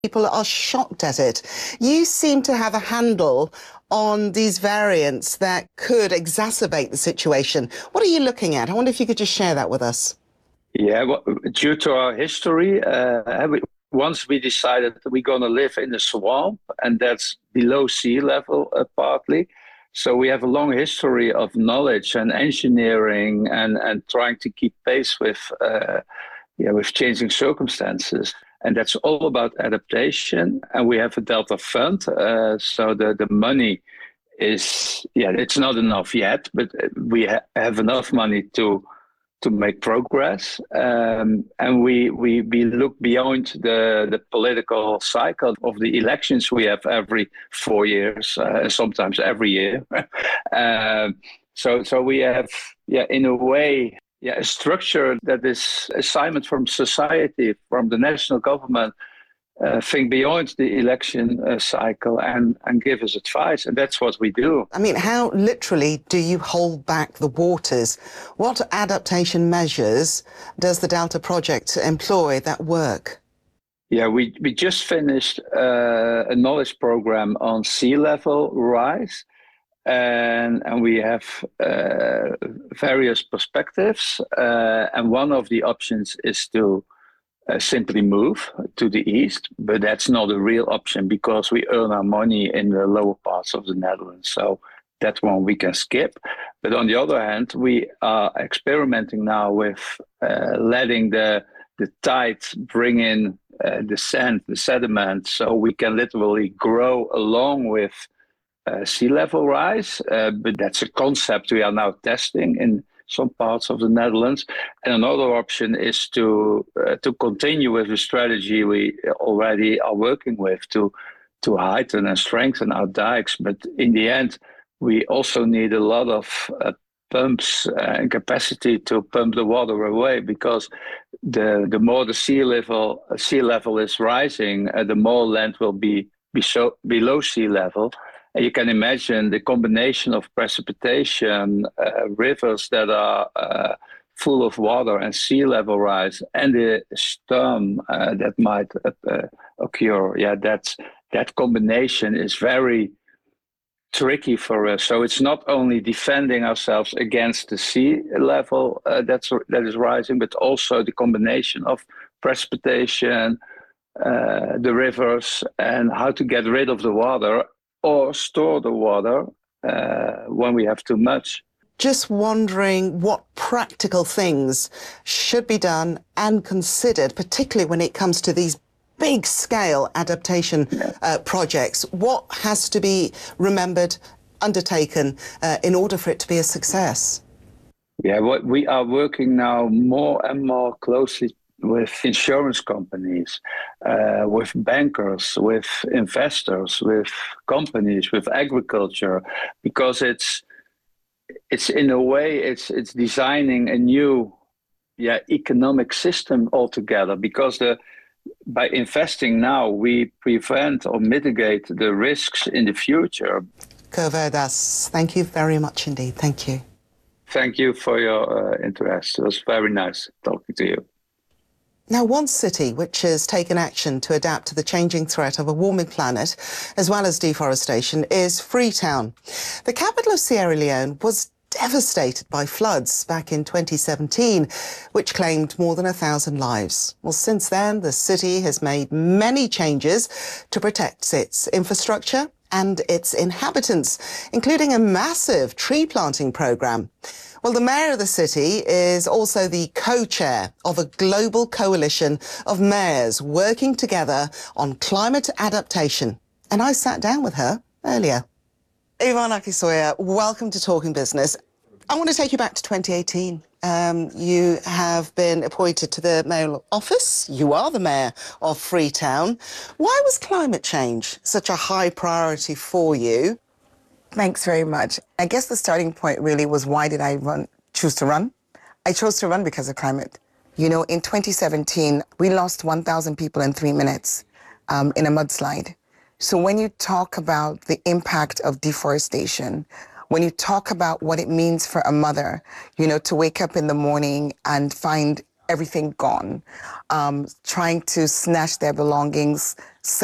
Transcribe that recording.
People are shocked at it. You seem to have a handle on these variants that could exacerbate the situation. What are you looking at? I wonder if you could just share that with us. Yeah, well, due to our history, once we decided that we're going to live in a swamp, and that's below sea level partly. So we have a long history of knowledge and engineering and trying to keep pace with changing circumstances. And that's all about adaptation. And we have a Delta Fund. So the money is, it's not enough yet, but we have enough money to make progress. And we look beyond the political cycle of the elections we have every 4 years, sometimes every year. So we have, in a way, a structure that is assignment from society, from the national government, think beyond the election cycle and give us advice. And that's what we do. I mean, how literally do you hold back the waters? What adaptation measures does the Delta Project employ that work? Yeah, we just finished a knowledge program on sea level rise. And we have various perspectives. And one of the options is to simply move to the east, but that's not a real option because we earn our money in the lower parts of the Netherlands. So that one we can skip. But on the other hand, we are experimenting now with letting the tide bring in the sand, the sediment, so we can literally grow along with sea level rise. But that's a concept we are now testing in some parts of the Netherlands. And another option is to continue with the strategy we already are working with to heighten and strengthen our dikes. But in the end, we also need a lot of pumps and capacity to pump the water away, because the more the sea level is rising, the more land will be below sea level. And you can imagine the combination of precipitation, rivers that are full of water and sea level rise, and the storm that might occur. Yeah, that combination is very tricky for us. So it's not only defending ourselves against the sea level that is rising, but also the combination of precipitation, the rivers, and how to get rid of the water or store the water when we have too much. Just wondering what practical things should be done and considered, particularly when it comes to these big-scale adaptation projects. What has to be remembered, undertaken, in order for it to be a success? Yeah, what we are working now more and more closely with insurance companies, with bankers, with investors, with companies, with agriculture, because it's in a way it's designing a new economic system altogether, because by investing now we prevent or mitigate the risks in the future. Cova Das, thank you very much indeed. Thank you. Thank you for your interest. It was very nice talking to you. Now, one city which has taken action to adapt to the changing threat of a warming planet, as well as deforestation, is Freetown. The capital of Sierra Leone was devastated by floods back in 2017, which claimed more than 1,000 lives. Well, since then, the city has made many changes to protect its infrastructure and its inhabitants, including a massive tree planting programme. Well, the mayor of the city is also the co-chair of a global coalition of mayors working together on climate adaptation. And I sat down with her earlier. Yvonne Akissoya, welcome to Talking Business. I want to take you back to 2018. You have been appointed to the mayoral office. You are the mayor of Freetown. Why was climate change such a high priority for you? Thanks very much. I guess the starting point really was, why did I choose to run? I chose to run because of climate. You know, in 2017, we lost 1,000 people in 3 minutes in a mudslide. So when you talk about the impact of deforestation, when you talk about what it means for a mother, you know, to wake up in the morning and find everything gone, trying to snatch their belongings,